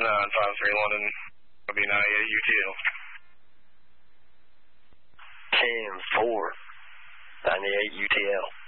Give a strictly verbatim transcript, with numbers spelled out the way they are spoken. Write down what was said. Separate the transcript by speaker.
Speaker 1: nine five three London, W ninety-eight U T L.
Speaker 2: ten four, ninety-eight U T L.